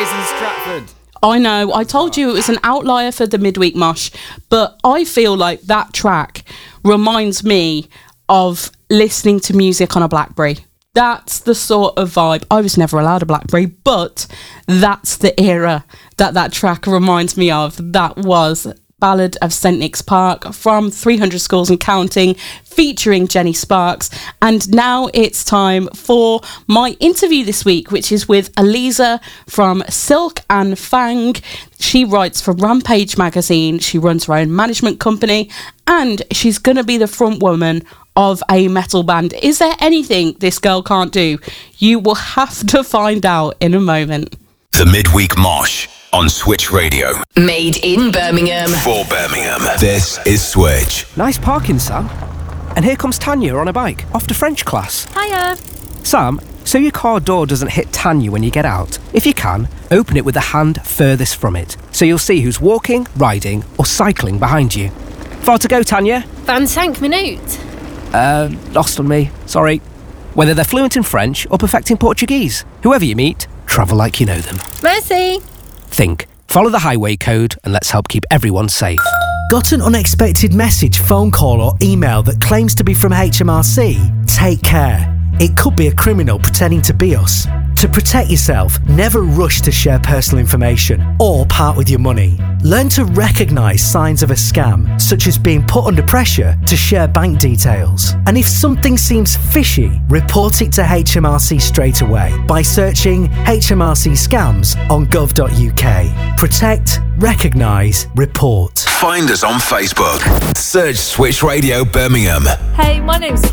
boys in Stratford. I know, I told you it was an outlier for the midweek mosh, but I feel like that track reminds me of listening to music on a BlackBerry. That's the sort of vibe. I was never allowed a BlackBerry, but that's the era that track reminds me of. That was Ballad of St Nick's Park from 300 Schools and Counting, featuring Jenny Sparks. And now it's time for my interview this week, which is with Eliza from Silk and Fang. She writes for Rampage magazine, she runs her own management company, and she's going to be the front woman of a metal band. Is there anything this girl can't do? You will have to find out in a moment. The Midweek Mosh on Switch Radio. Made in Birmingham. For Birmingham. This is Switch. Nice parking, Sam. And here comes Tanya on a bike, off to French class. Hiya. Sam, so your car door doesn't hit Tanya when you get out. If you can, open it with the hand furthest from it, so you'll see who's walking, riding, or cycling behind you. Far to go, Tanya? 25 minutes. Lost on me. Sorry. Whether they're fluent in French or perfecting Portuguese, whoever you meet, travel like you know them. Merci. Think. Follow the highway code and let's help keep everyone safe. Got an unexpected message, phone call or email that claims to be from HMRC? Take care. It could be a criminal pretending to be us. To protect yourself, never rush to share personal information or part with your money. Learn to recognise signs of a scam, such as being put under pressure to share bank details. And if something seems fishy, report it to HMRC straight away by searching HMRC scams on gov.uk. Protect, recognise, report. Find us on Facebook. Search Switch Radio Birmingham. Hey, my name's